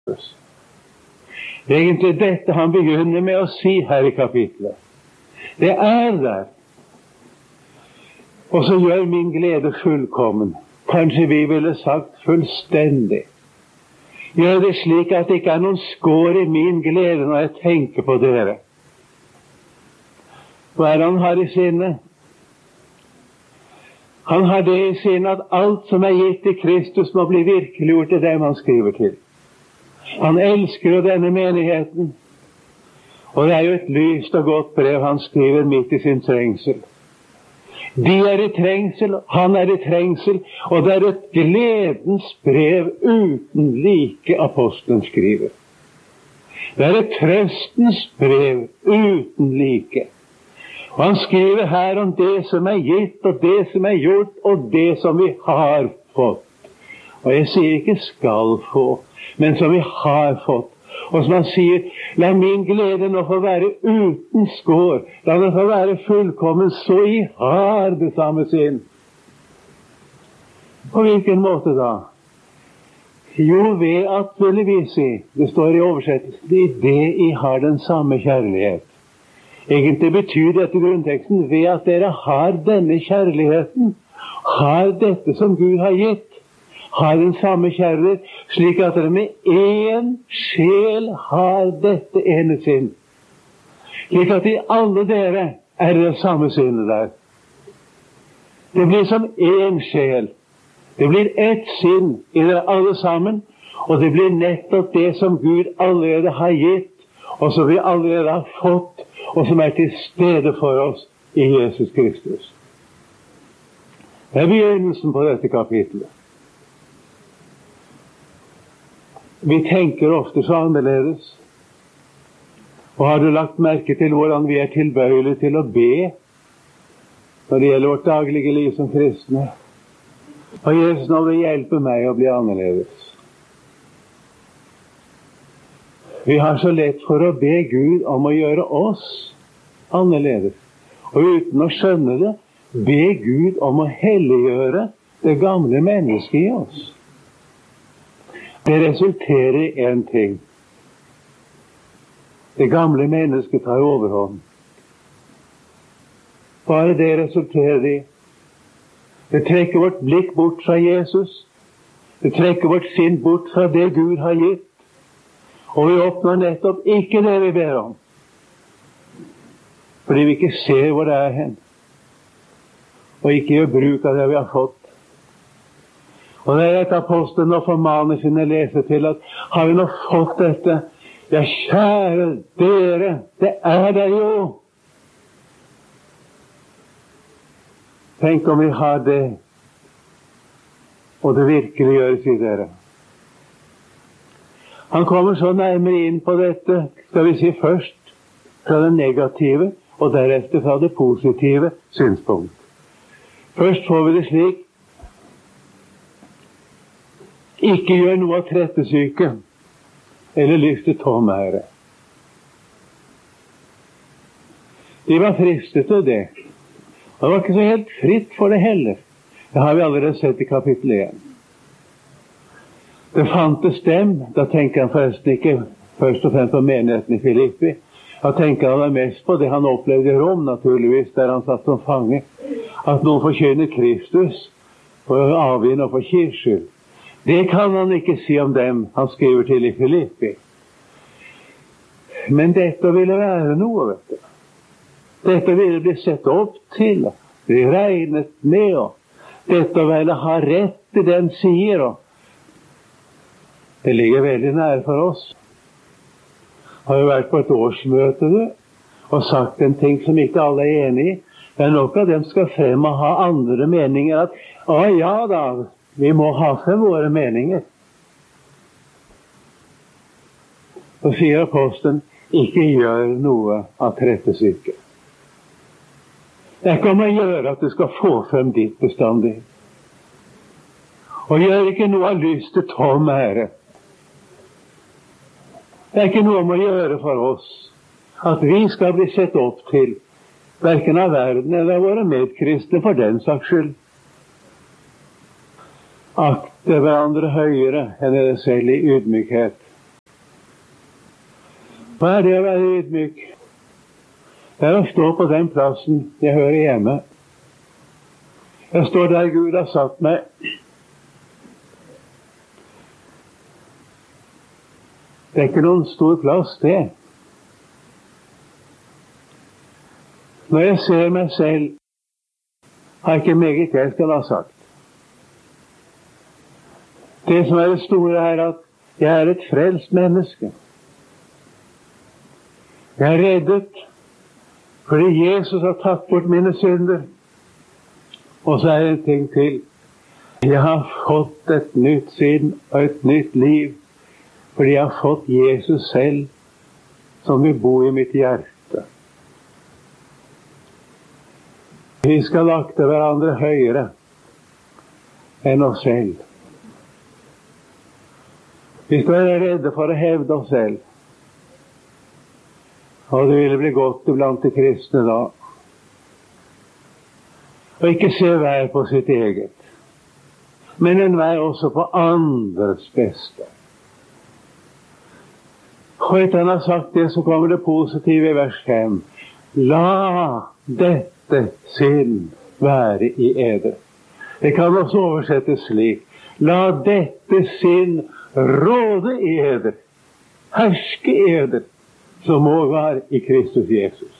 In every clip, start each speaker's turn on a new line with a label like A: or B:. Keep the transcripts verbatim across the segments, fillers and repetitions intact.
A: Egentlig dette han begynner med å si her i kapitlet. Det er der. Og så gjør min glede fullkommen. Kanskje vi ville sagt fullstendig. Gjør det slik at det ikke er noen skår i min glede når jeg tenker på dere. Hva er det han har i sinne? Han har det i sinne at alt som er gitt i Kristus må bli virkeliggjort i dem han skriver til. Han elsker jo denne menigheten. Og det er jo et lyst og godt brev han skriver midt i sin trengsel. De er i trengsel, han er i trengsel, og det er et gledens brev uten like apostelen skriver. Det er et trøstens brev uten like. Og han skriver her om det som er gitt, og det som er gjort, og det som vi har fått. Og jeg sier ikke skal få, men som vi har fått. Og som han sier, la min glede nå få være uten skår. La det få være fullkommen, så I har det samme sinn. På hvilken måte da? Jo, ved at, ville vi si, det står i oversettelsen, i det I har den samme kjærlighet. Egentlig betyr dette grunnteksten ved at dere har denne kjærligheten, har dette som Gud har gitt, har den samme kjærlighet, slik at dere med én sjel har dette ene sinn. Slik at I alle dere er det samme sinnet der. Det blir som én sjel. Det blir ett sinn I dere alle sammen, og det blir nettopp det som Gud allerede har gitt, og som vi allerede har fått, og som er til stede for oss I Jesus Kristus. Det er begynnelsen på dette kapitlet. Vi tenker ofte så annerledes. Og har du lagt merke til hvordan vi er tilbøyelige til å be når det gjelder vårt daglige liv som kristne? Og Jesus, nå vil hjelpe meg å bli annerledes. Vi har så lett for å be Gud om å gjøre oss annerledes. Og uten å skjønne det, be Gud om å helliggjøre det gamle mennesket I oss. Det resulterer I en ting. Det gamle mennesket tar overhånd. Hva er det resulterer I? Det trekker vårt blikk bort fra Jesus. Det trekker vårt sinn bort fra det Gud har gitt. Og vi oppnår nettopp ikke det vi ber om. Fordi vi ikke ser hvor det er hen. Og ikke gjør bruk av det vi har fått. Og det er et apostelen og formaner sine leser til at har vi nå fått dette? Ja, kjære dere, det er det jo. Tenk om vi har det, og det virkelig gjøres I dere. Han kommer så nærmere inn på dette, skal vi si først fra det negative, og deretter fra det positive synspunkt. Først får vi det slik, ikke gjør noe av trettesyke, eller lyst til tom ære. De var fristet til det. Og det var ikke så helt fritt for det heller. Det har vi allerede sett I kapittel én. Det fantes dem, da tenker han forresten ikke først og fremst på menigheten I Filippi. Da tenker han mest på det han opplevde I Rom, naturligvis, der han satt som fange. At noen forkynner Kristus for avvinn og for kirkeskyld. Det kan han ikke si om dem han skriver til I Filippi. Men dette ville være noe, vet du. Dette ville bli sett opp til, bli regnet med, og dette ville ha rett til den sier, og det ligger veldig nære for oss. Har jo vært på et årsmøte, du, og sagt en ting som ikke alle er enig I. Det er nok av dem skal frem og ha andre meninger, at, å ja da, vi må ha frem våre meninger. Så sier apostelen, ikke gjør noe av trettesyke. Det er ikke om å gjøre at du skal få frem ditt bestandig. Og gjør ikke noe av lyst til tom ære. Det er ikke noe om å gjøre for oss at vi skal bli sett opp til, hverken av verden eller av våre medkristne for den saks skyld. Akte hverandre høyere enn dere selv I ydmykhet. Hva er det å være ydmyk? Det er å stå på den plassen jeg hører hjemme. Jeg står der Gud har satt meg. Det er ikke noen stor plass, det. Når jeg ser meg selv, har jeg ikke meget jeg skal ha sagt. Det som er det store, er at jeg er et frelst menneske. Jeg er reddet fordi Jesus har tatt bort mine synder. Og så er det en ting til. Jeg har fått et nytt sinn og et nytt liv fordi jeg har fått Jesus selv som vil bo i mitt hjerte. Vi skal akte hverandre høyere enn oss selv. Vi skal være redde for å hevde oss selv. Og det ville bli godt blant de kristne da. Og ikke se hver på sitt eget, men enhver også på andres beste. Og etter han har sagt det, så kommer det positive i vers fem. La dette sinn være i eder. Det kan også oversettes slik. La dette sinn råde i eder, herske i eder, som må være i Kristus Jesus.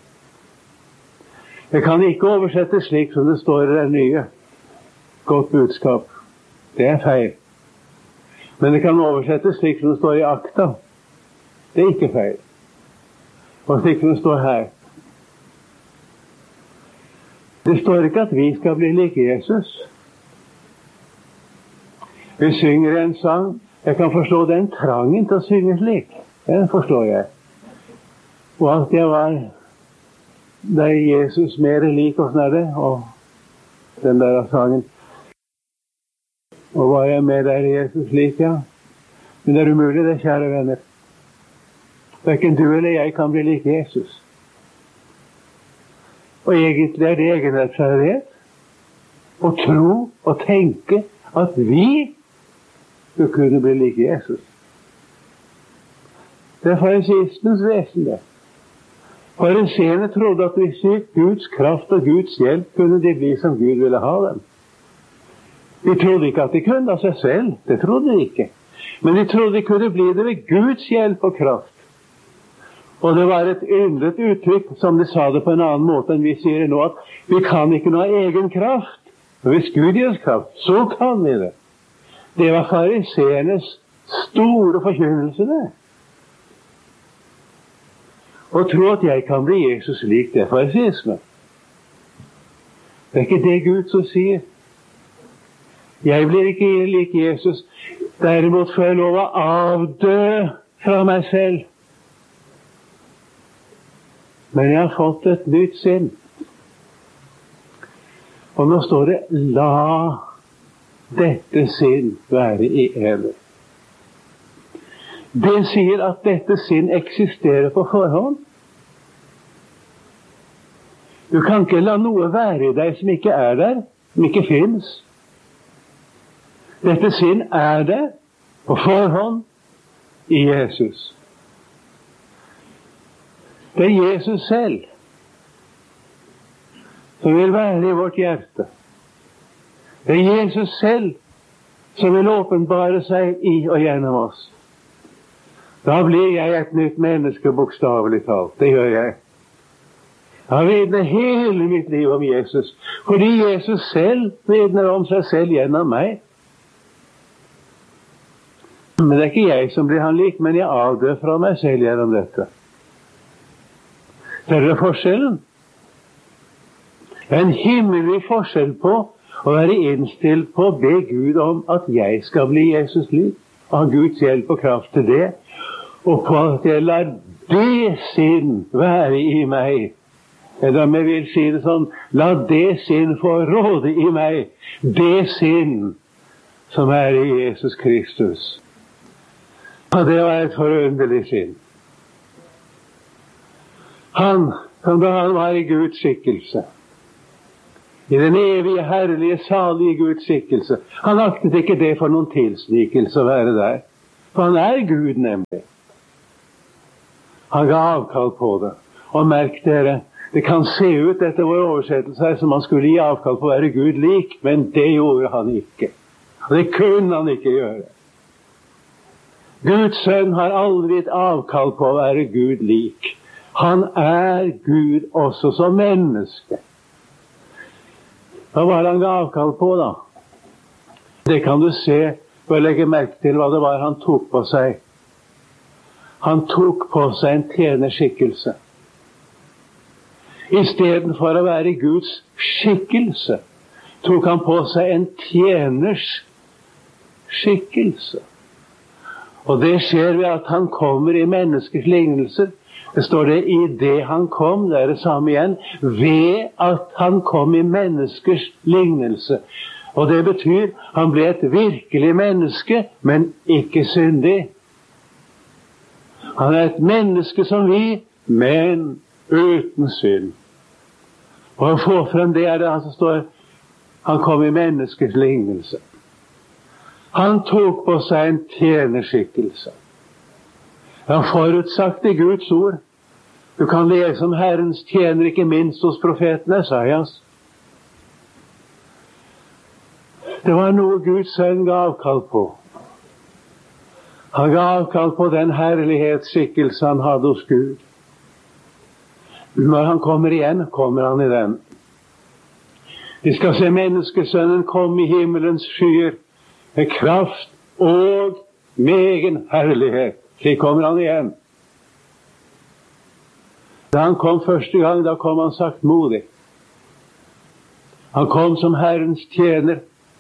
A: Det kan ikke oversettes slik som det står i det nye. Godt budskap. Det er feil. Men det kan oversettes slik som det står i akta. Det er ikke feil. Og slik som det står her. Det står ikke at vi skal bli like Jesus. Vi synger en sang. Jeg kan forstå den trangen til å synge slik. Den forstår jeg. Og alt jeg var der Jesus mer lik, hvordan er det? Og den der av sangen. Og var jeg med der Jesus lik, ja. Men det er umulig det, kjære venner. Hverken du eller jeg kan bli lik Jesus. Og egentlig er det egenrettferdighet. Å tro og tenke at vi skal kunne bli lik Jesus. Det er farisismens vesen, det. Fariseerne trodde at hvis Guds kraft og Guds hjelp kunne de bli som Gud ville ha dem. De trodde ikke at de kunne av seg selv. Det trodde de ikke. Men de trodde de kunne bli det ved Guds hjelp og kraft. Og det var et yndet uttrykk, som de sa det på en annen måte enn vi sier det nå, at vi kan ikke nå egen kraft. Men hvis Gud gir oss kraft, så kan vi det. Det var fariseernes store forkynnelse, det. Og tro at jeg kan bli Jesus lik, det er farisisme. Det er ikke det Gud som sier. Jeg blir ikke lik Jesus. Derimot får jeg lov å avdø fra meg selv. Men jeg har fått et nytt sinn. Og nå står det, la dette sinn være i eder. Det sier at dette sinn eksisterer på forhånd. Du kan ikke la noe være i deg som ikke er der, som ikke finnes. Dette sinn er det på forhånd i Jesus. Det er Jesus selv som vil være i vårt hjerte. Det er Jesus selv som vil åpenbare seg i og gjennom oss. Da blir jeg et nytt menneske, bokstavelig talt. Det gjør jeg. Jeg vitner hele mitt liv om Jesus, fordi Jesus selv vitner om seg selv gjennom meg. Men det er ikke jeg som blir han lik, men jeg avdør fra meg selv gjennom dette. Ser dere forskjellen? Det er en himmelig forskjell på å være innstilt på å be Gud om at jeg skal bli Jesus lik, og ha Guds hjelp og kraft til det, og på at jeg lar det sinn være i meg. Eller om jeg vil si det sånn, la det sinn få råde i meg, det sinn som er i Jesus Kristus. Og det var et forunderlig sinn. Han, som da han var i Guds skikkelse, i den evige, herlige, salige Guds skikkelse, han aktet ikke det for noen tilsnikelse å være der. For han er Gud, nemlig. Han ga avkall på det. Og merk dere, det kan se ut etter vår oversettelse som han skulle gi avkall på å være Gud lik, men det gjorde han ikke. Det kunne han ikke gjøre. Guds sønn har aldri gitt avkall på å være Gud lik. Han er Gud også som menneske. Hva var det han ga avkall på da? Det kan du se ved å legge merke til hva det var han tok på seg. Han tok på seg en tjenerskikkelse. I stedet for å være Guds skikkelse, tok han på seg en tjeners skikkelse. Og det skjer ved at han kommer i menneskers lignelser. Det står det i det han kom, det er det samme igjen, ved at han kom i menneskers lignelse. Og det betyr, han ble et virkelig menneske, men ikke syndig. Han er et menneske som vi, men uten synd. Og å få frem det er det han som står, han kom i menneskers lignelse. Han tok på seg en tjenerskikkelse. Han forutsagt i Guds ord. Du kan lese om Herrens tjener, ikke minst hos profeten Esaias. Det var noe Guds sønn ga avkall på. Han ga avkall på den herlighetsskikkelse han hadde hos Gud. Når han kommer igjen, kommer han i den. De skal se menneskesønnen komme i himmelens skyer med kraft og med egen herlighet. Slik kommer han igjen. Da han kom første gang, da kom han saktmodig. Han kom som Herrens tjener.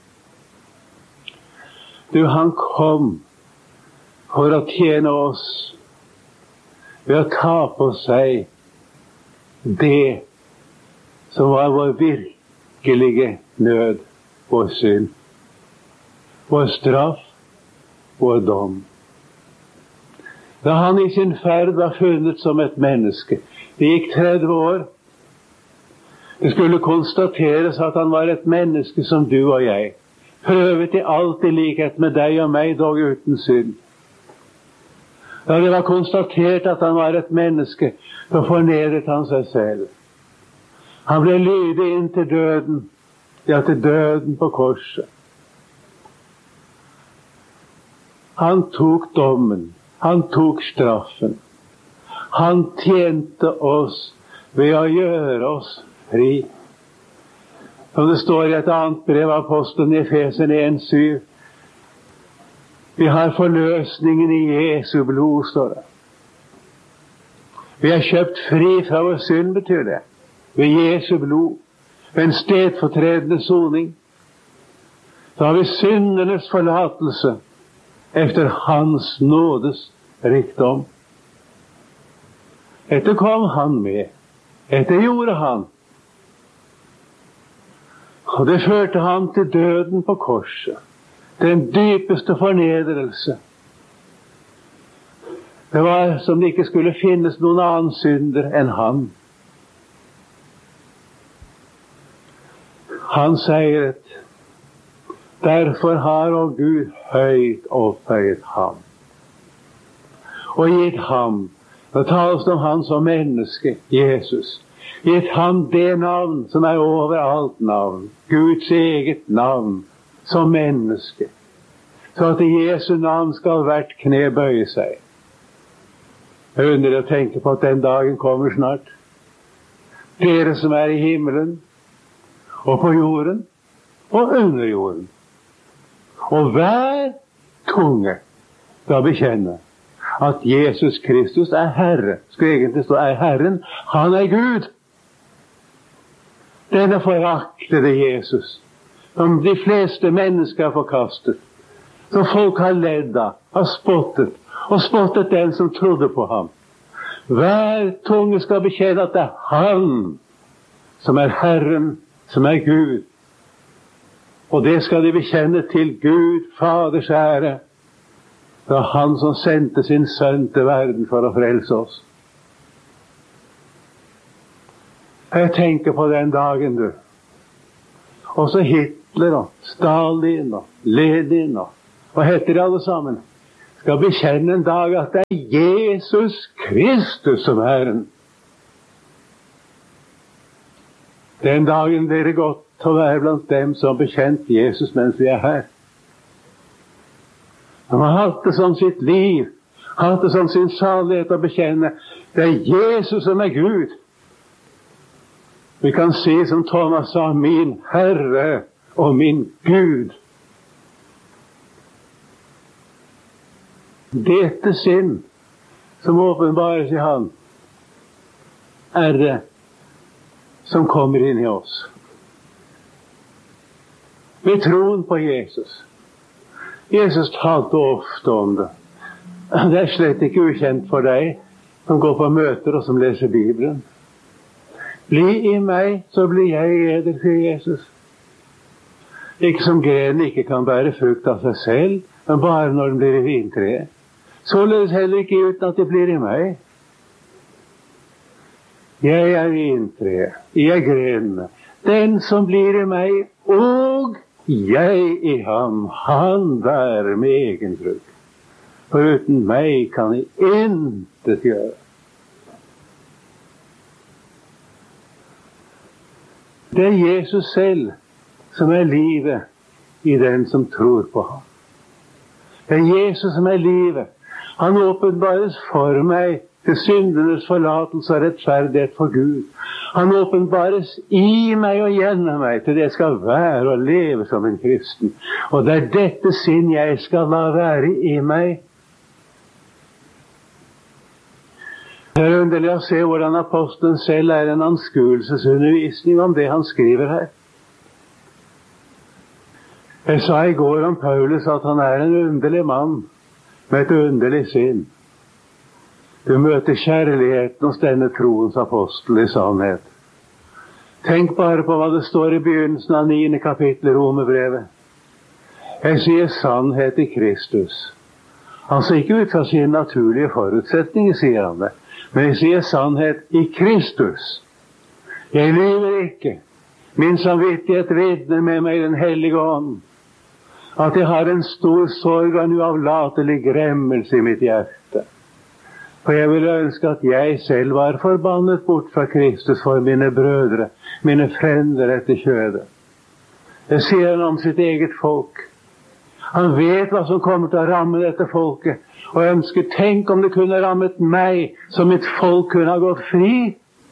A: Du, han kom for å tjene oss ved å ta på seg det som var vår virkelige nød, vår synd, vår straff, vår dom. Da han i sin ferd var funnet som et menneske, det gikk tretti år, det skulle konstateres at han var et menneske som du og jeg, prøvet i alt i likhet med deg og meg, dog uten synd. Da det var konstatert at han var et menneske, så fornedret han seg selv. Han ble lydig inn til døden, ja, til døden på korset. Han tok dommen, han tok straffen. Han tjente oss ved å gjøre oss fri. Som det står i et annet brev av apostelen i Efeserne en syv. Vi har forløsningen i Jesu blod, står det. Vi er kjøpt fri fra vår synd, betyr det. Ved Jesu blod. Ved en stedfortredende soning. Så har vi syndenes forlatelse efter hans nådes rikdom. Dette kom han med. Dette gjorde han. Og det førte ham til døden på korset. Den dypeste fornedrelse. Det var som det ikke skulle finnes noen annen synder enn han. Han seiret. Derfor har og Gud høyt opphøyet ham. Og gitt ham, det tales om han som menneske, Jesus, gitt ham det navn som er over alt navn, Guds eget navn, som menneske, så at i Jesu navn skal hvert kne bøye seg. Jeg undrer å tenke på at den dagen kommer snart. Dere som er i himmelen, og på jorden, og under jorden. Og hver tunge skal bekjenne at Jesus Kristus er Herre. Skal egentlig stå er Herren, han er Gud. Denne foraktede Jesus, som de fleste mennesker har forkastet, som folk har ledd av, har spottet, og spottet den som trodde på ham. Hver tunge skal bekjenne at det er han som er Herren, som er Gud. Og det skal de bekjenne til Gud, Faders ære. Det er han som sendte sin sønn til verden for å frelse oss. Jeg tenker på den dagen, du. Også Hitler og Stalin og Lenin og hva heter de alle sammen? skal bekjenne en dag at det er Jesus Kristus som er Herren. Den dagen blir det godt å være blant dem som bekjent Jesus mens vi er her. De har hatt det som sitt liv, hatt det som sin salighet å bekjenne. Det er Jesus som er Gud. Vi kan si som Thomas sa, min Herre og min Gud. Dette sinn som åpenbares i Han, er det som kommer inn i oss. Ved troen på Jesus. Jesus talte ofte om det. Det er slett ikke ukjent for deg som går på møter og som leser Bibelen. Bli i meg, så blir jeg i eder, sier Jesus. Ikke som grenen ikke kan bære frukt av seg selv, men bare når den blir i vintreet. Således heller ikke uten at det blir i meg. Jeg er vintreet, jeg er grenene. Den som blir i meg, og jeg i ham, han bærer med egen frukt. For uten meg kan jeg intet gjøre. Det er Jesus selv som er livet i den som tror på ham. Det er Jesus som er livet. Han åpenbares for meg til syndenes forlatelse og rettferdighet for Gud. Han åpenbares i meg og gjennom meg til det jeg skal være og leve som en kristen. Og det er dette sinn jeg skal la være i meg. Det er underlig å se hvordan apostelen selv er en anskuelsesundervisning om det han skriver her. Jeg sa i går om Paulus at han er en underlig mann med et underlig sinn. Du møter kjærligheten hos denne troens apostel i sannhet. Tenk bare på hva det står i begynnelsen av niende kapittel i Romerbrevet. Jeg sier sannhet i Kristus. Altså ikke ut fra sine naturlige forutsetninger, sier han det. Men jeg sier sannhet i Kristus. Jeg lever ikke. Min samvittighet vitner med meg i den hellige ånd. At jeg har en stor sorg og en uavlatelig gremmelse i mitt hjerte. For jeg ville ønske at jeg selv var forbannet bort fra Kristus for mine brødre, mine frender etter kjødet. Det sier han om sitt eget folk. Han vet hva som kommer til å ramme dette folket, og jeg ønsker, tenk om det kunne rammet meg, så mitt folk kunne ha gått fri.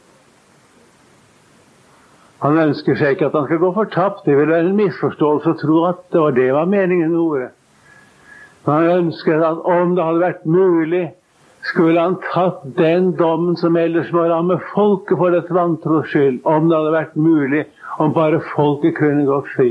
A: Han ønsker seg ikke at han skal gå fortapt. Det vil være en misforståelse å tro at det var det var meningen med ordet. Men han ønsker at om det hadde vært mulig, skulle han tatt den dommen som ellers må ramme folket for et vantros skyld. Om det hadde vært mulig, om bare folket kunne gått fri.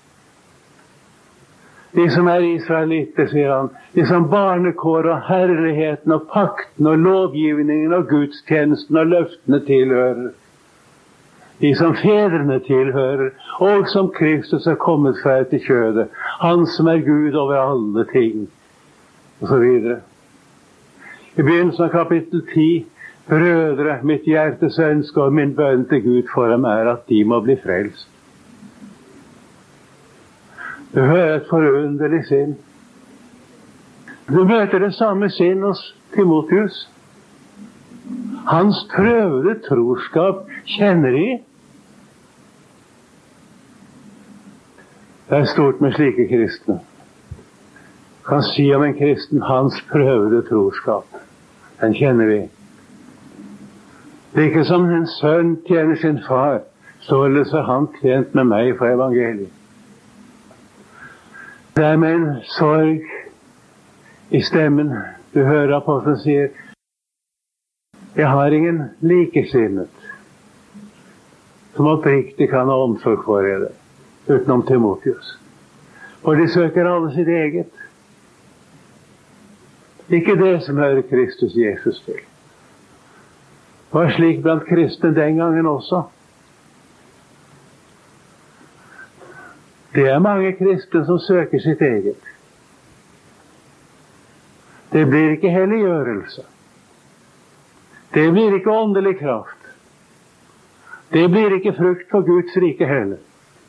A: De som er israelitter, sier han, de som barnekår og herligheten og pakten og lovgivningen og gudstjenesten og løftene tilhører. De som fedrene tilhører, og som Kristus er kommet fra etter kjødet. Han som er Gud over alle ting. Og så videre. I begynnelsen av kapittel ti, brødre, mitt hjertes ønske og min bønn til Gud for dem er at de må bli frelst. Du hører et forunderlig sinn. Du møter det samme sinn hos Timotheus. Hans prøvede troskap kjenner de. Det er stort med slike kristne. Kan si om en kristen hans prøvede troskap. Den kjenner vi. Like som en sønn tjener sin far, således har han tjent med meg for evangeliet. Det er med en sorg i stemmen du hører apostelen sier, jeg har ingen likesinnet som oppriktig kan ha omsorg for dere, utenom Timotheus. For de søker alle sitt eget. Ikke det som hører Kristus Jesus til. Det var slik blant kristne den gangen også. Det er mange kristne som søker sitt eget. Det blir ikke helliggjørelse. Det blir ikke åndelig kraft. Det blir ikke frukt for Guds rike heller.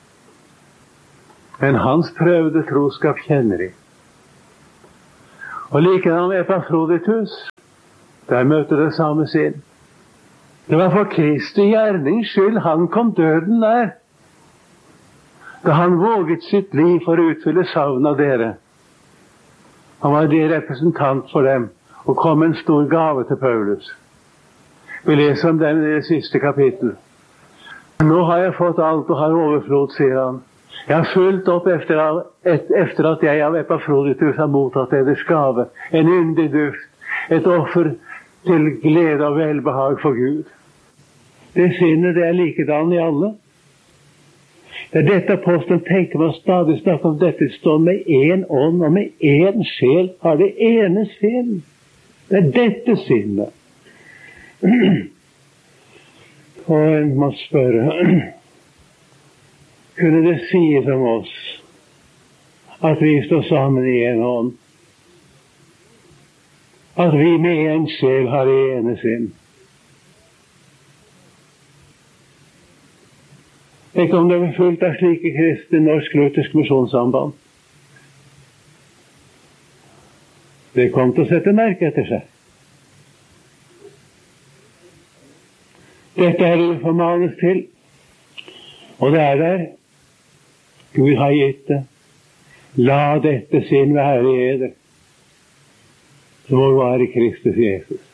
A: Men hans prøvede troskap kjenner de. Og likedan med Epafroditus, der møter det samme sinn. Det var for Kristi gjernings skyld han kom døden nær, da han våget sitt liv for å utfylle savn av dere. Han var det representant for dem, og kom med en stor gave til Paulus. Vi leser om dem i det siste kapittel. Nå har jeg fått alt og har overflod, sier han. Jeg har fulgt opp efter, efter at jeg av Epafroditus har mottatt eders gave, en yndig duft, et offer til glede og velbehag for Gud. Det sinnet, det er likedan i alle. Det er dette apostelen tenker man stadig snakke om dette, stå med én ånd og med én sjel har det ene sinn. Det er dette sinnet. Og en må spørre, kunne det sies om oss at vi står sammen i en ånd? At vi med en sjel har det ene sinn? Ikke om det er fullt av slike kristne norsk-luthersk misjonssamband. Det kom til å sette merke etter seg. Dette er det formanes til, og det er der. Gud har gitt det. La dette sinn være i eder, som må være i Kristus Jesus.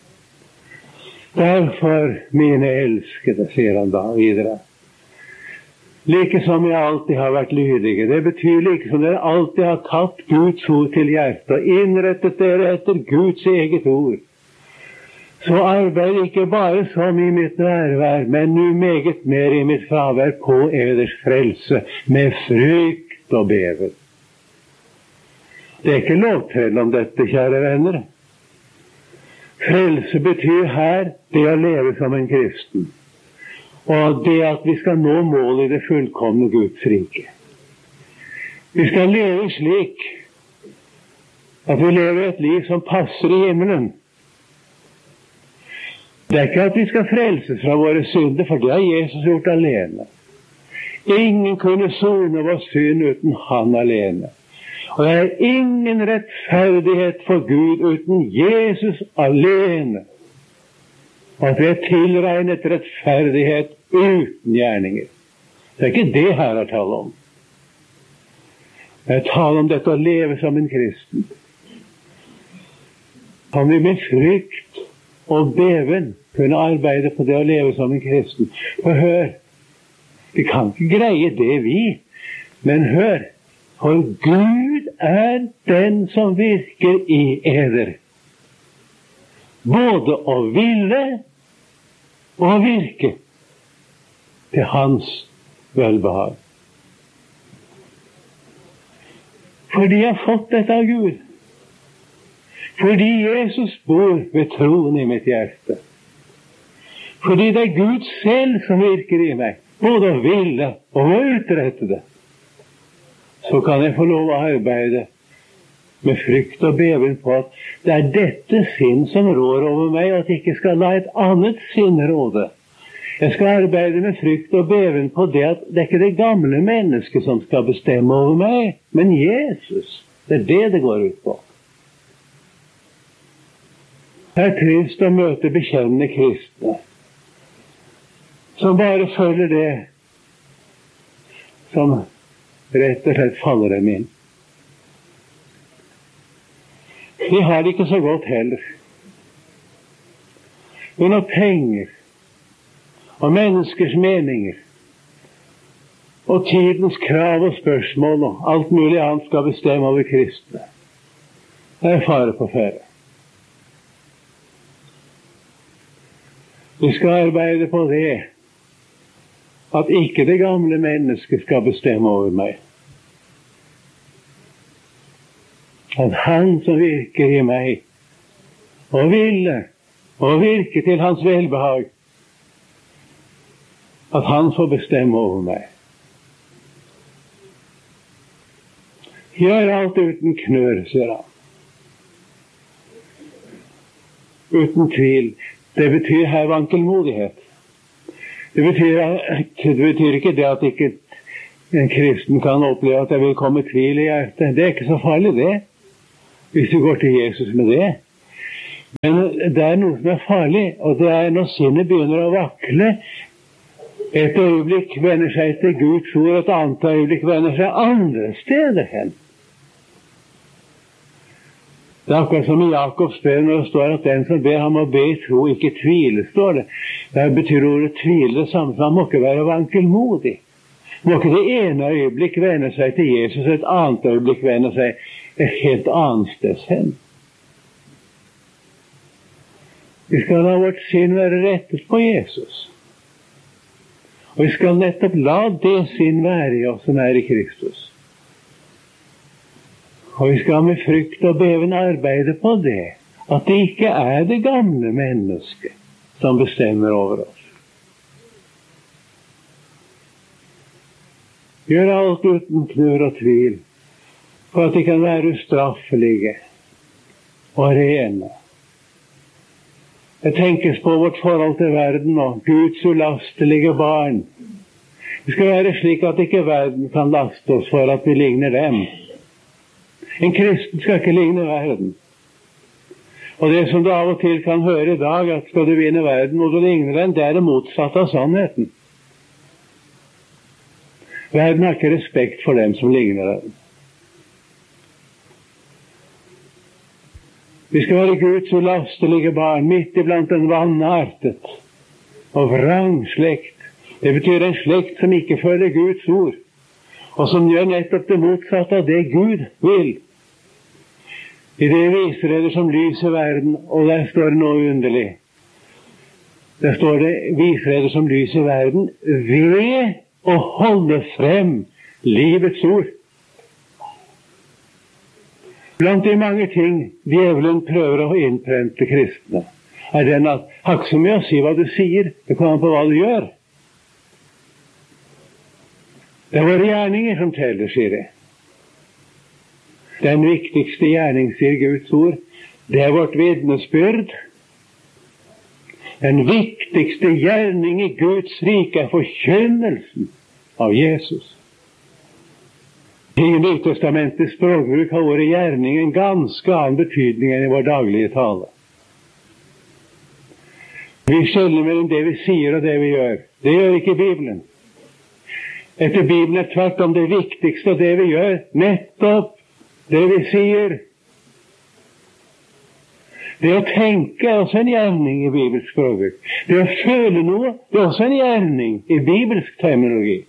A: Derfor, mine elskede, sier han da videre, like som jeg alltid har vært lydige. Det betyr like som dere alltid har tatt Guds ord til hjertet og innrettet dere etter Guds eget ord. Så arbeid ikke bare som i mitt nærvær, men nu meget mer i mitt fravær på eders frelse, med frykt og beven. Det er ikke lovtrell om dette, kjære venner. Frelse betyr her det å leve som en kristen, og det at vi skal nå målet i det fullkomne Guds rike. Vi skal leve slik at vi lever et liv som passer i himmelen. Det er ikke at vi skal frelses fra våre synder, for det har Jesus gjort alene. Ingen kunne sone vår synd uten han alene. Og det er ingen rettferdighet for Gud uten Jesus alene. Og at vi er tilregnet rettferdighet uten gjerninger. Det er ikke det her er tale om. Det er tale om dette å leve som en kristen. Kan vi med frykt og beven kunne arbeide på det å leve som en kristen? For hør, vi kan ikke greie det vi, men hør, for Gud er den som virker i eder, både å ville og å virke til hans velbehag. For de har fått dette av Gud. Fordi Jesus bor ved troen i mitt hjerte. Fordi det er Gud selv som virker i meg, både å ville og å utrette det. Så kan jeg få lov å arbeide med frykt og beven på at det er dette sinn som rår over meg, og at jeg ikke skal la et annet sinn råde. Jeg skal arbeide med frykt og beven på det at det er ikke det gamle mennesket som skal bestemme over meg, men Jesus. Det er det det går ut på. Det er trist å møte bekjennende kristne som bare følger det som rett og slett faller dem inn. De har det ikke så godt heller. Men av penger og menneskers meninger og tidens krav og spørsmål og alt mulig annet skal bestemme over kristne. Det er fare på ferde. Vi skal arbeide på det at ikke det gamle mennesket skal bestemme over meg. At han som virker i meg og ville og virke til hans velbehag, at han får bestemme over meg. Gjør alt uten knør, sier han. Uten tvil. Det betyr her vankelmodighet. Det betyr, det betyr ikke det at ikke en kristen kan oppleve at det vil komme tvil i hjertet. Det er ikke så farlig det. hvis du går til Jesus med det. Men det er noe som er farlig, og det er når sinnet begynner å vakle. Et øyeblikk vender seg til Guds ord, et annet øyeblikk vender seg andre steder hen. Det er akkurat som i Jakobs brev når det står at den som ber ham å be i tro, ikke tvile, står det. Det betyr ordet tvile det samme, man må ikke være vankelmodig. Man må ikke det ene øyeblikk vende seg til Jesus, et annet øyeblikk vende seg et helt annet sted hen. Vi skal la vårt sinn være rettet på Jesus. Og vi skal nettopp la det sinn være i oss som er i Kristus. Og vi skal med frykt og beven arbeide på det, at det ikke er det gamle mennesket som bestemmer over oss. Gjør alt uten knurr og tvil, for at de kan være ustraffelige og rene. Det tenkes på vårt forhold til verden og Guds ulastelige barn. Det skal være slik at ikke verden kan laste oss for at vi ligner dem. En kristen skal ikke ligne verden. Og det som du av og til kan høre i dag, at skal du vinne verden og du ligner den, det er det motsatte av sannheten. Verden har ikke respekt for dem som ligner den. Vi skal være Guds ulastelige barn, midt iblant en vannartet og vrang slekt. Det betyr en slekt som ikke følger Guds ord, og som gjør nettopp det motsatte av det Gud vil. I det viser dere som lys i verden, og der står det noe underlig. Der står det, viser dere som lys i verden, ved å holde frem livets ord. Blant de mange ting djevelen prøver å innprente kristne, er den at har ikke så mye å si hva du sier, det kommer på hva du gjør. Det er våre gjerninger som teller, sier det. Den viktigste gjerning, sier Guds ord, det er vårt vitnesbyrd. Den viktigste gjerning i Guds rike er forkynnelsen av Jesus. I Nytestamentets språkbruk har ordet gjerning en ganske annen betydning enn i vår daglige tale. Vi skjelner mellom det vi sier og det vi gjør. Det gjør ikke Bibelen. Etter Bibelen er tvert om det viktigste og det vi gjør, nettopp det vi sier. Det å tenke er også en gjerning i bibelsk språkbruk. Det å føle noe, det er også en gjerning i bibelsk terminologi.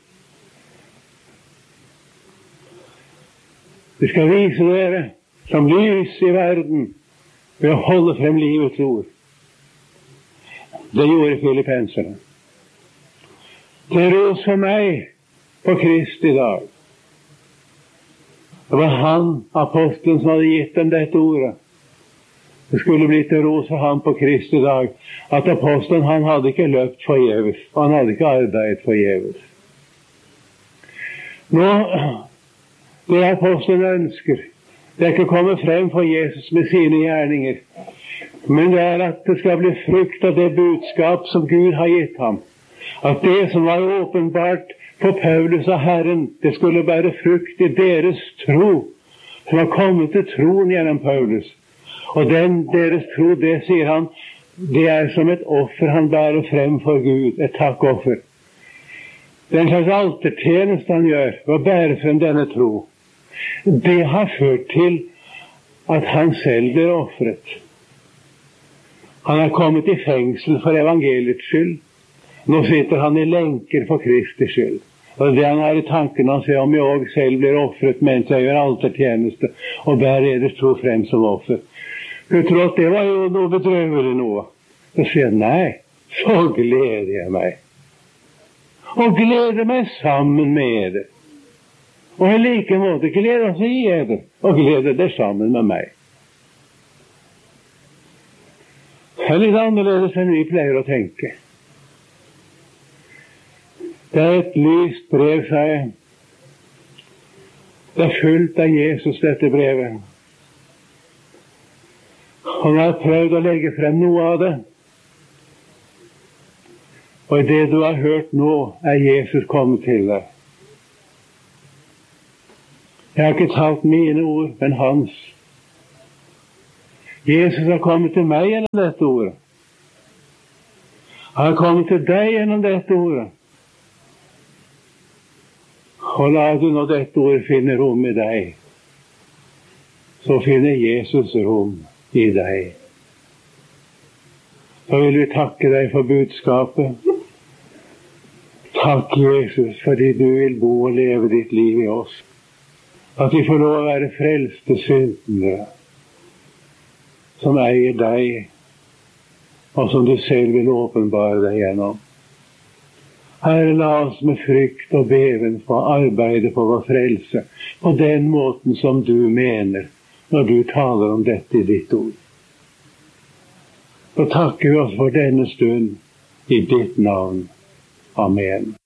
A: Vi skal vise dere som lys i verden ved å holde frem livets ord. Det gjorde filippenserne. Det ros for meg på Kristi dag. Det var han, apostelen, som hadde gitt dem dette ordet. Det skulle bli til ros for ham på Kristi dag, at apostelen, han hadde ikke løpt forgjeves, og han hadde ikke arbeidet forgjeves. Nå, det apostelen ønsker, det er ikke å komme frem for Jesus med sine gjerninger, men det er at det skal bli frukt av det budskap som Gud har gitt ham. At det som var åpenbart for Paulus og Herren, det skulle bære frukt i deres tro, som har kommet til troen gjennom Paulus. Og den deres tro, det sier han, det er som et offer han bærer frem for Gud, et takkoffer. Det er en slags altertjeneste han gjør, å bære frem denne tro. Det har ført til at han selv blir offret. Han har kommet i fengsel for evangeliets skyld. Nå sitter han i lenker for Kristi skyld. Og det han har i tanken å se om jeg også selv blir offret mens jeg gjør altertjeneste og bærer deres tro frem som offer. Jeg tror at det var jo noe bedrøvelig noe. Så sier jeg, nei, så gleder jeg meg. Og gleder meg sammen med dere. Og i like måte gleder seg i dere, og gleder dere sammen med meg. Det er litt annerledes enn vi pleier å tenke. Det er et lyst brev, sa jeg. Det er fullt av Jesus, dette brevet. Han har prøvd å legge frem noe av det. Og i det du har hørt nå, er Jesus kommet til deg. Jeg har ikke talt mine ord, men hans. Jesus har kommet til meg gjennom dette ordet. Han har kommet til deg gjennom dette ordet. Og la du når dette ordet finner rom i deg, så finner Jesus rom i deg. Så vil vi takke deg for budskapet. Takk, Jesus, fordi du vil bo og leve ditt liv i oss. At vi får lov å være frelste syndere, som eier deg, og som du selv vil åpenbare deg gjennom. Herre, la oss med frykt og beven få arbeide på vår frelse, på den måten som du mener, når du taler om dette i ditt ord. Så takker vi oss for denne stund, i ditt navn. Amen.